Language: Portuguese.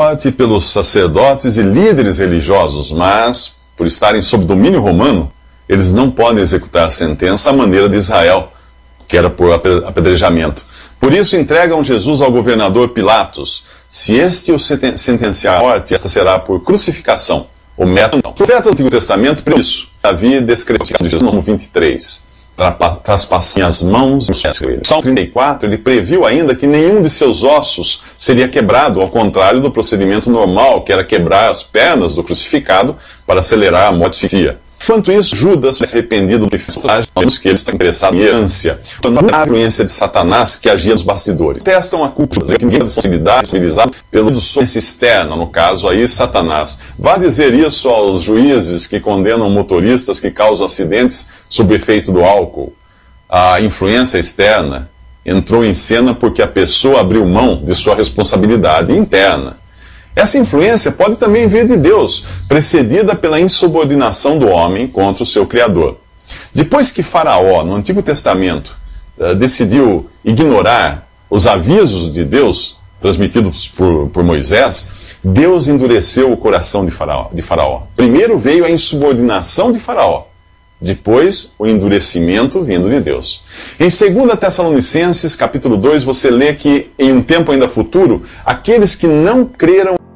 morte pelos sacerdotes e líderes religiosos, mas, por estarem sob domínio romano, eles não podem executar a sentença à maneira de Israel, que era por apedrejamento. Por isso entregam Jesus ao governador Pilatos. Se este o sentenciar à morte, esta será por crucificação. O método não. O profeta do Antigo Testamento previu isso. Davi descreveu Jesus no 23. Traspassem as mãos e os pés. Salmo 34, ele previu ainda que nenhum de seus ossos seria quebrado, ao contrário do procedimento normal, que era quebrar as pernas do crucificado para acelerar a morte fictícia. Enquanto isso, Judas se arrependido do que fez, sabemos que ele está interessado em herança, a influência de Satanás que agia nos bastidores. Testam a culpa, que ninguém é civilizado pelo influência externa, no caso aí Satanás. Vá dizer isso aos juízes que condenam motoristas que causam acidentes sob efeito do álcool. A influência externa entrou em cena porque a pessoa abriu mão de sua responsabilidade interna. Essa influência pode também vir de Deus, precedida pela insubordinação do homem contra o seu Criador. Depois que Faraó, no Antigo Testamento, decidiu ignorar os avisos de Deus, transmitidos por Moisés, Deus endureceu o coração de Faraó. Primeiro veio a insubordinação de Faraó, depois o endurecimento vindo de Deus. Em 2 Tessalonicenses, capítulo 2, você lê que, em um tempo ainda futuro, aqueles que não creram